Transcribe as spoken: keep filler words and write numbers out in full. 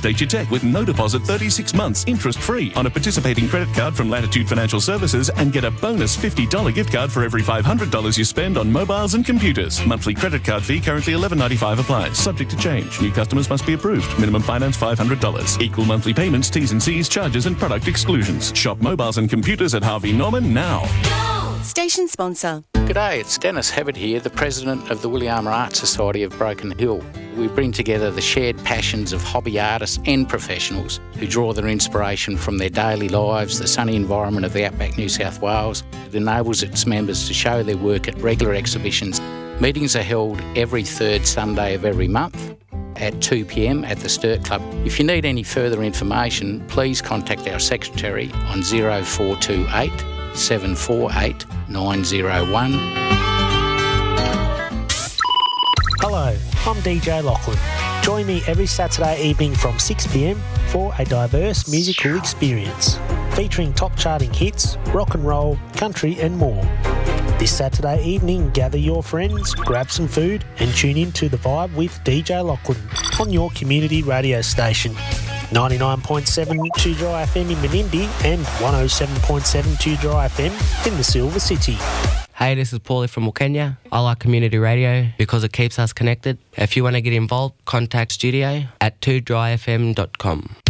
Update your tech with no deposit thirty-six months interest-free on a participating credit card from Latitude Financial Services and get a bonus fifty dollars gift card for every five hundred dollars you spend on mobiles and computers. Monthly credit card fee currently eleven dollars ninety-five applies. Subject to change. New customers must be approved. Minimum finance five hundred dollars. Equal monthly payments, T's and C's, charges and product exclusions. Shop mobiles and computers at Harvey Norman now. Station sponsor. G'day, it's Dennis Hebbert here, the President of the Williama Art Society of Broken Hill. We bring together the shared passions of hobby artists and professionals who draw their inspiration from their daily lives, the sunny environment of the outback New South Wales. It enables its members to show their work at regular exhibitions. Meetings are held every third Sunday of every month at two p m at the Sturt Club. If you need any further information, please contact our secretary on zero four two eight, seven four eight, nine zero one. Hello, I'm D J Lachlan. Join me every Saturday evening from six p m for a diverse musical experience featuring top charting hits, rock and roll, country and more. This Saturday evening, gather your friends, grab some food and tune in to The Vibe with D J Lachlan on your community radio station. ninety-nine point seven Two Dry F M in Menindee and one oh seven point seven Two Dry F M in the Silver City. Hey, this is Paulie from Wilkenya. I like community radio because it keeps us connected. If you want to get involved, contact studio at two dry f m dot com.